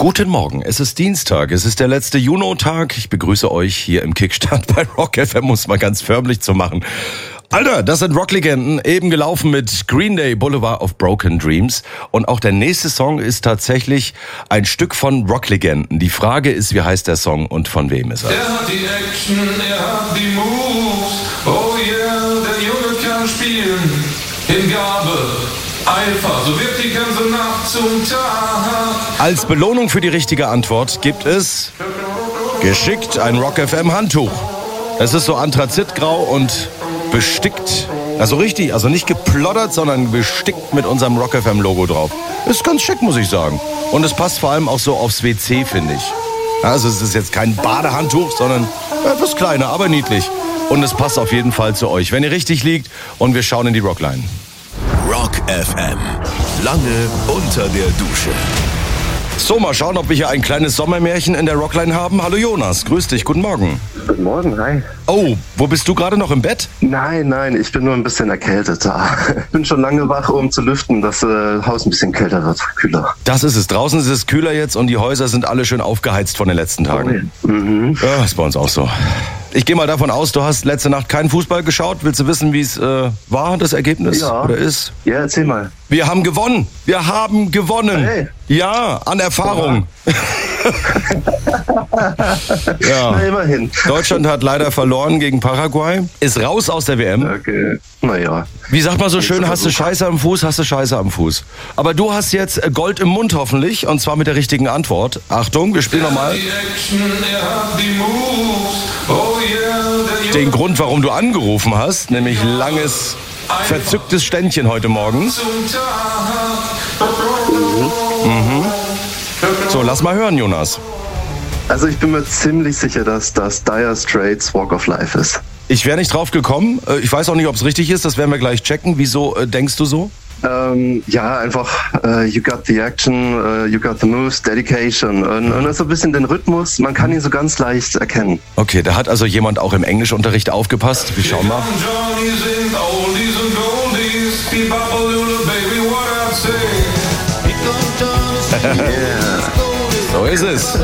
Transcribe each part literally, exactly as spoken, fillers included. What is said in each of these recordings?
Guten Morgen, es ist Dienstag, es ist der letzte Junotag. Ich begrüße euch hier im Kickstart bei Rock F M, um es mal ganz förmlich zu machen. Alter, das sind Rocklegenden, eben gelaufen mit Green Day, Boulevard of Broken Dreams. Und auch der nächste Song ist tatsächlich ein Stück von Rocklegenden. Die Frage ist, wie heißt der Song und von wem ist er? Er hat die Action, er hat die Moves, oh yeah, der Junge kann spielen. Hingabe, Eifer, so wird die ganze Nacht zum Tag. Als Belohnung für die richtige Antwort gibt es geschickt ein Rock F M Handtuch. Es ist so anthrazitgrau und bestickt, also richtig, also nicht geplottert, sondern bestickt mit unserem Rock F M Logo drauf. Ist ganz schick, muss ich sagen. Und es passt vor allem auch so aufs W C, finde ich. Also es ist jetzt kein Badehandtuch, sondern etwas kleiner, aber niedlich. Und es passt auf jeden Fall zu euch, wenn ihr richtig liegt. Und wir schauen in die Rockline. Rock F M. Lange unter der Dusche. So, mal schauen, ob wir hier ein kleines Sommermärchen in der Rockline haben. Hallo Jonas, grüß dich, guten Morgen. Guten Morgen, hi. Oh, wo bist du gerade noch im Bett? Nein, nein, ich bin nur ein bisschen erkältet. Ich bin schon lange wach, um zu lüften, dass das äh, Haus ein bisschen kälter wird, kühler. Das ist es. Draußen ist es kühler jetzt und die Häuser sind alle schön aufgeheizt von den letzten Tagen. Oh, ja. Mhm. Ja, ist bei uns auch so. Ich gehe mal davon aus, du hast letzte Nacht keinen Fußball geschaut. Willst du wissen, wie es äh, war, das Ergebnis? Ja. Oder ist? Ja, erzähl mal. Wir haben gewonnen. Wir haben gewonnen. Hey. Ja, an Erfahrung. Ja. Na, immerhin. Deutschland hat leider verloren gegen Paraguay. Ist raus aus der W M. Okay, naja. Wie sagt man so schön, hast du Scheiße am Fuß, hast du Scheiße am Fuß. Aber du hast jetzt Gold im Mund hoffentlich, und zwar mit der richtigen Antwort. Achtung, wir spielen nochmal. Die Action, er hat die Moves, oh yeah, der Den Grund, warum du angerufen hast, nämlich langes, verzücktes Ständchen heute Morgen. zum Tag. Mhm. So, lass mal hören, Jonas. Also ich bin mir ziemlich sicher, dass das Dire Straits Walk of Life ist. Ich wäre nicht drauf gekommen. Äh, Ich weiß auch nicht, ob es richtig ist. Das werden wir gleich checken. Wieso äh, denkst du so? Ähm, ja, einfach uh, You got the action, uh, you got the moves, dedication und, und so ein bisschen den Rhythmus. Man kann ihn so ganz leicht erkennen. Okay, da hat also jemand auch im Englischunterricht aufgepasst. Wir schauen mal. Johnny sind Oldies und Goldies, die Babalula, baby, what I say. So ist es.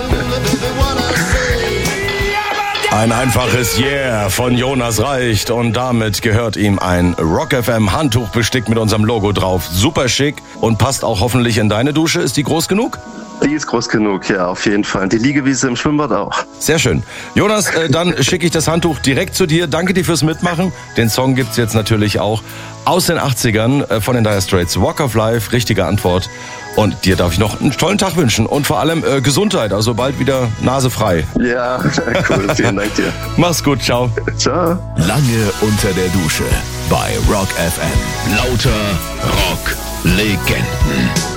Ein einfaches Yeah von Jonas reicht und damit gehört ihm ein Rock F M Handtuch bestickt mit unserem Logo drauf. Super schick und passt auch hoffentlich in deine Dusche. Ist die groß genug? Die ist groß genug, ja, auf jeden Fall. Die Liegewiese im Schwimmbad auch. Sehr schön. Jonas, äh, dann schicke ich das Handtuch direkt zu dir. Danke dir fürs Mitmachen. Den Song gibt's jetzt natürlich auch aus den achtzigern äh, von den Dire Straits. Walk of Life, richtige Antwort. Und dir darf ich noch einen tollen Tag wünschen und vor allem äh, Gesundheit, also bald wieder Nase frei. Ja, cool, vielen Dank dir. Mach's gut, ciao. Ciao. Lange unter der Dusche bei Rock F M. Lauter Rock-Legenden.